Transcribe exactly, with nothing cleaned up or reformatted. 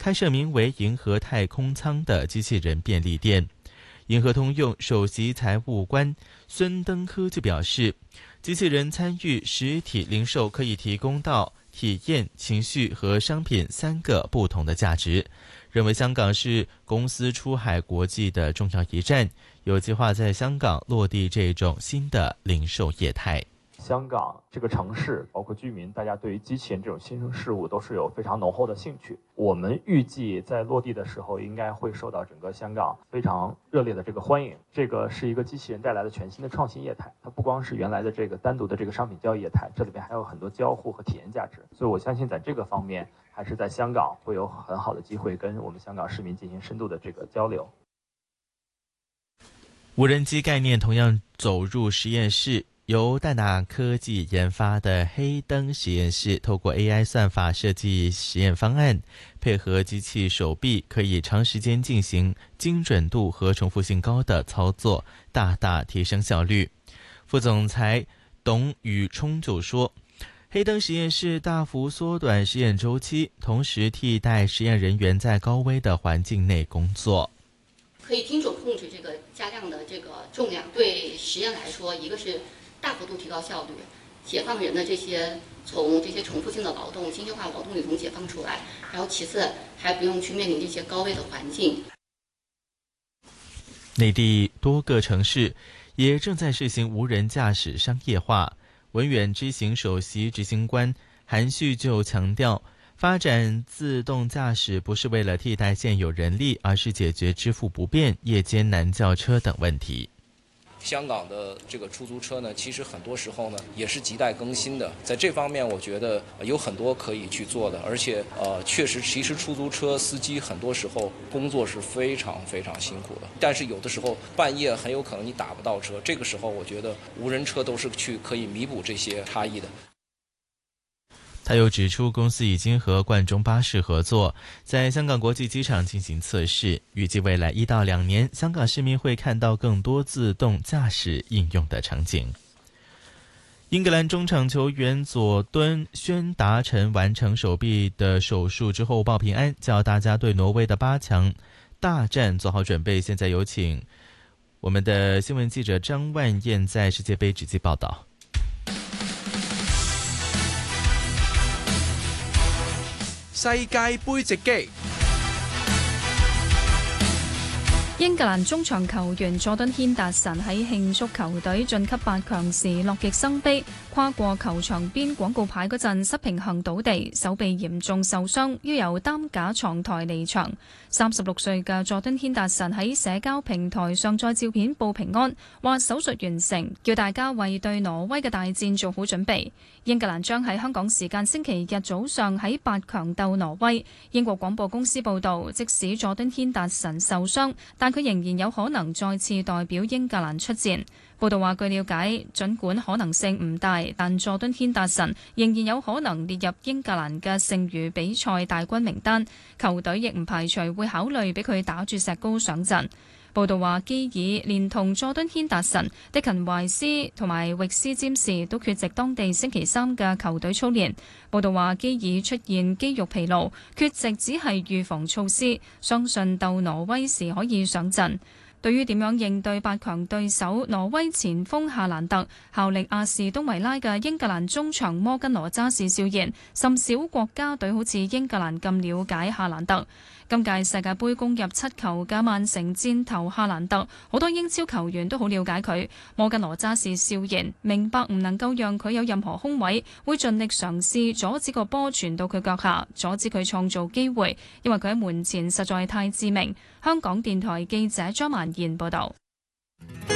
开设名为银河太空舱的机器人便利店。银河通用首席财务官孙登科就表示，机器人参与实体零售可以提供到体验、情绪和商品三个不同的价值，认为香港是公司出海国际的重要一站，有计划在香港落地这种新的零售业态。 香港这个城市，包括居民，大家对于机器人这种新生事物都是有非常浓厚的兴趣。我们预计在落地的时候，应该会受到整个香港非常热烈的这个欢迎。这个是一个机器人带来的全新的创新业态，它不光是原来的这个单独的这个商品交易业态，这里边还有很多交互和体验价值。所以我相信在这个方面，还是在香港会有很好的机会跟我们香港市民进行深度的这个交流。 无人机概念同样走入实验室。由淡达科技研发的黑灯实验室，透过 A I 算法设计实验方案，配合机器手臂，可以长时间进行精准度和重复性高的操作，大大提升效率。副总裁董宇冲就说，黑灯实验室大幅缩短实验周期，同时替代实验人员在高危的环境内工作。 可以精准控制这个加量的这个重量，对实验来说，一个是大幅度提高效率，解放人的这些从这些重复性的劳动、精细化劳动里头解放出来，然后其次还不用去面临这些高危的环境。 内地多个城市也正在试行无人驾驶商业化。文远知行首席执行官韩旭就强调，发展自动驾驶不是为了替代现有人力，而是解决支付不便、夜间难叫车等问题。 香港的这个出租车呢，其实很多时候呢也是亟待更新的，在这方面我觉得有很多可以去做的，而且呃，确实，其实出租车司机很多时候工作是非常非常辛苦的，但是有的时候半夜很有可能你打不到车，这个时候我觉得无人车都是去可以弥补这些差异的。 他又指出，公司已经和冠中巴士合作，在香港国际机场进行测试，预计未来一到两年，香港市民会看到更多自动驾驶应用的场景。英格兰中场球员佐敦宣达臣完成手臂的手术之后报平安，叫大家对挪威的八强大战做好准备。现在有请我们的新闻记者张万燕在世界杯直击报道。 世界盃直擊。 英格蘭中場球員佐敦軒達臣喺慶祝球隊晉級八強時樂極生悲，跨過球場邊廣告牌嗰陣失平衡倒地，手臂嚴重受傷，要由擔架床台離場。三十六歲嘅佐敦軒達臣喺社交平台上載照片報平安，話手術完成，叫大家為對挪威嘅大戰做好準備。英格蘭將喺香港時間星期日早上喺八強鬥挪威。英國廣播公司報導，即使佐敦軒達臣受傷，但佢仍然有可能再次代表英格蘭出戰。報道話，據了解，儘管可能性唔大，但佐敦軒達臣仍然有可能列入英格蘭嘅剩餘比賽大軍名單，球隊亦唔排除會考慮俾佢打住石膏上陣。報道話，基爾連同佐敦軒達臣、迪勤懷斯同埋域斯詹士都缺席當地星期三嘅球隊操練。報道話，基爾出現肌肉疲勞，缺席只係預防措施，相信鬥挪威時可以上陣。對於點樣應對八強對手挪威前鋒夏蘭特，效力阿士東維拉嘅英格蘭中場摩根羅渣士笑言，甚少國家隊好似英格蘭咁了解夏蘭特。今屆世界盃攻入七球嘅曼城箭頭夏蘭特，好多英超球員都好了解佢。摩根羅渣士笑言，明白唔能夠讓佢有任何空位，會盡力嘗試阻止個波傳到佢腳下，阻止佢創造機會，因為佢喺門前實在太致命。香港電台記者張曼燕報道。